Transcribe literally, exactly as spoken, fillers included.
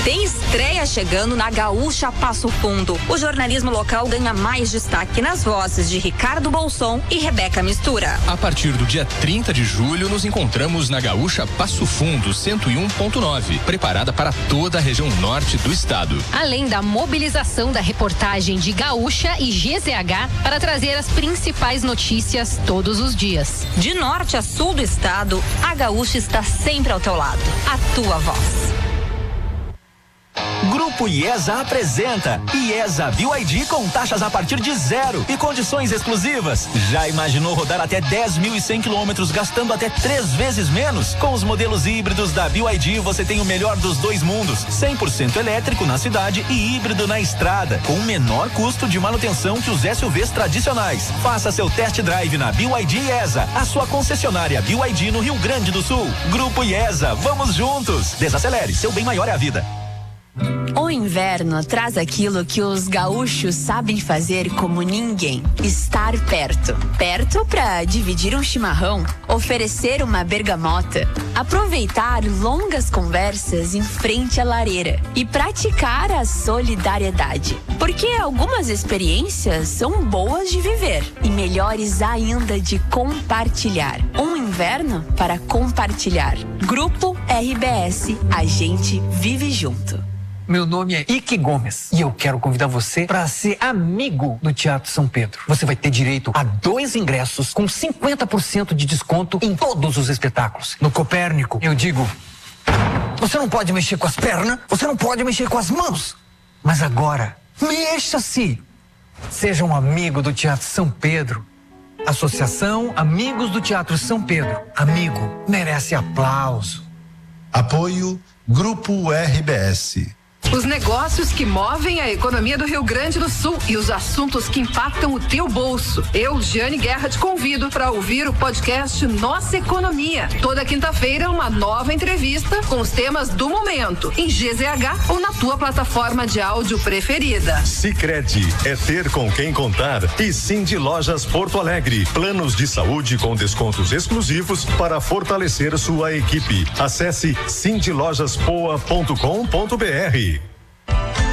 Tem estreia chegando na Gaúcha Passo Fundo. O jornalismo local ganha mais destaque nas vozes de Ricardo Bolson e Rebeca Mistura. A partir do dia trinta de julho, nos encontramos na Gaúcha Passo Fundo cento e um ponto nove, preparada para toda a região norte do estado. Além da mobilização da reportagem de Gaúcha e G Z H para trazer as principais notícias todos os dias. De norte a sul do estado, a Gaúcha está sempre ao teu lado. A tua voz. Grupo IESA apresenta IESA B Y D com taxas a partir de zero e condições exclusivas. Já imaginou rodar até dez mil e cem quilômetros gastando até três vezes menos? Com os modelos híbridos da B Y D você tem o melhor dos dois mundos, cem por cento elétrico na cidade e híbrido na estrada, com o menor custo de manutenção que os S U Vs tradicionais. Faça seu test drive na B Y D IESA, a sua concessionária B Y D no Rio Grande do Sul. Grupo IESA, vamos juntos. Desacelere, seu bem maior é a vida. O inverno traz aquilo que os gaúchos sabem fazer como ninguém: estar perto. Perto para dividir um chimarrão, oferecer uma bergamota, aproveitar longas conversas em frente à lareira e praticar a solidariedade. Porque algumas experiências são boas de viver e melhores ainda de compartilhar. Um inverno para compartilhar. Grupo R B S, a gente vive junto. Meu nome é Ike Gomes e eu quero convidar você para ser amigo do Teatro São Pedro. Você vai ter direito a dois ingressos com cinquenta por cento de desconto em todos os espetáculos. No Copérnico, eu digo: você não pode mexer com as pernas, você não pode mexer com as mãos. Mas agora, mexa-se! Seja um amigo do Teatro São Pedro. Associação Amigos do Teatro São Pedro. Amigo merece aplauso. Apoio Grupo R B S. Os negócios que movem a economia do Rio Grande do Sul e os assuntos que impactam o teu bolso. Eu, Giane Guerra, te convido para ouvir o podcast Nossa Economia. Toda quinta-feira, uma nova entrevista com os temas do momento, em G Z H ou na tua plataforma de áudio preferida. Sicredi é ter com quem contar. E Cindy Lojas Porto Alegre. Planos de saúde com descontos exclusivos para fortalecer sua equipe. Acesse cindy lojas poa ponto com ponto br.